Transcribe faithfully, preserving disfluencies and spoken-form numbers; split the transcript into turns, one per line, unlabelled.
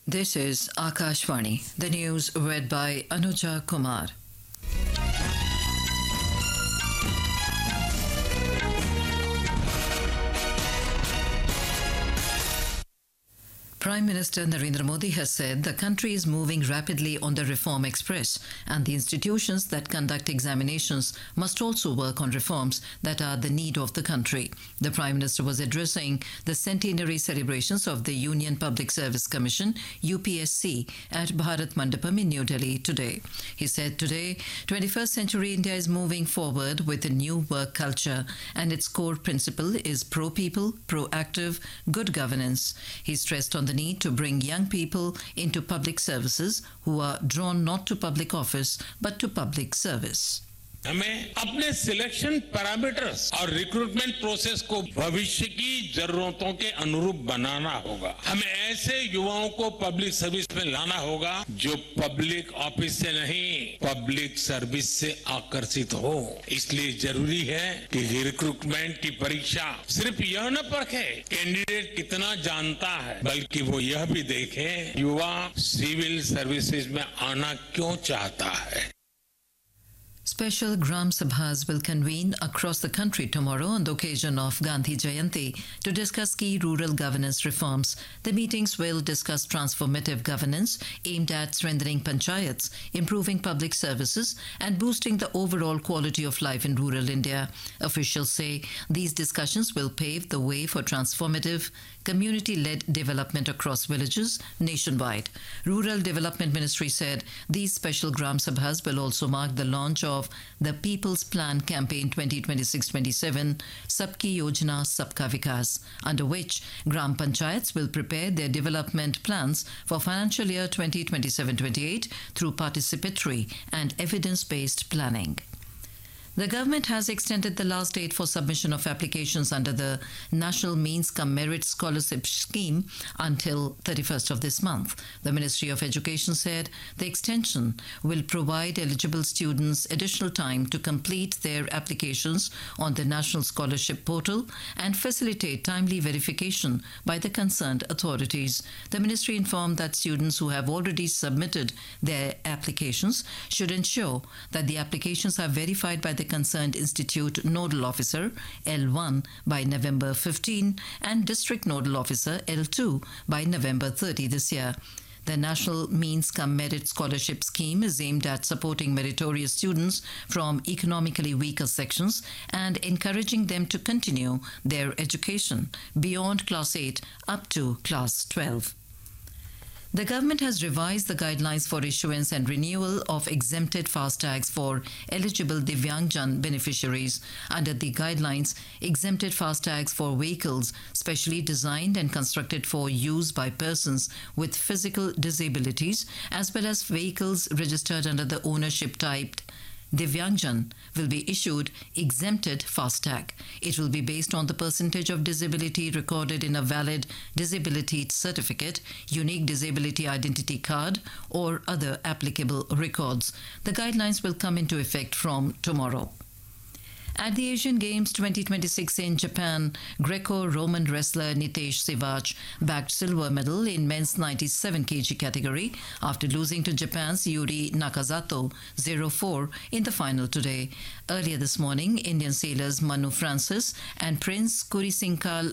This is Akashvani, the news read by Anuja Kumar. Prime Minister Narendra Modi has said the country is moving rapidly on the reform express, and the institutions that conduct examinations must also work on reforms that are the need of the country. The Prime Minister was addressing the centenary celebrations of the Union Public Service Commission, U P S C, at Bharat Mandapam in New Delhi today. He said today, twenty-first century India is moving forward with a new work culture, and its core principle is pro-people, proactive, good governance. He stressed on the need to bring young people into public services who are drawn not to public office but to public service.
हमें अपने selection parameters और recruitment process को भविष्य की जरूरतों के अनुरूप बनाना होगा। हमें ऐसे युवाओं को पब्लिक सर्विस में लाना होगा जो पब्लिक ऑफिस से नहीं पब्लिक सर्विस से आकर्षित हो। इसलिए जरूरी है कि रिक्रूटमेंट की परीक्षा सिर्फ यह न परखे कैंडिडेट कितना जानता है, बल्कि वो यह भी देखे युवा सिविल सर्विसेज में आना क्यों चाहता है।
Special Gram Sabhas will convene across the country tomorrow on the occasion of Gandhi Jayanti to discuss key rural governance reforms. The meetings will discuss transformative governance aimed at strengthening panchayats, improving public services, and boosting the overall quality of life in rural India. Officials say these discussions will pave the way for transformative, community-led development across villages nationwide. Rural Development Ministry said these special Gram Sabhas will also mark the launch of of the People's Plan Campaign twenty twenty-six twenty-seven, Sabki Yojana Sabka Vikas, under which Gram Panchayats will prepare their development plans for financial year twenty twenty-seven twenty-eight through participatory and evidence-based planning. The government has extended the last date for submission of applications under the National Means Cum Merit Scholarship Scheme until thirty-first of this month. The Ministry of Education said the extension will provide eligible students additional time to complete their applications on the National Scholarship Portal and facilitate timely verification by the concerned authorities. The ministry informed that students who have already submitted their applications should ensure that the applications are verified by the concerned institute nodal officer L one by November fifteenth and district nodal officer L two by November thirtieth this year. The National Means Cum Merit Scholarship Scheme is aimed at supporting meritorious students from economically weaker sections and encouraging them to continue their education beyond class eight up to class twelve. The government has revised the guidelines for issuance and renewal of exempted FASTags for eligible Divyangjan beneficiaries. Under the guidelines, exempted FASTags for vehicles specially designed and constructed for use by persons with physical disabilities, as well as vehicles registered under the ownership type Divyangjan, will be issued exempted FASTag. It will be based on the percentage of disability recorded in a valid disability certificate, unique disability identity card, or other applicable records. The guidelines will come into effect from tomorrow. At the Asian Games twenty twenty-six in Japan, Greco-Roman wrestler Nitesh Sivach bagged silver medal in men's ninety-seven kilograms category after losing to Japan's Yuri Nakazato zero four in the final today. Earlier this morning, Indian sailors Manu Francis and Prince Kurisinkal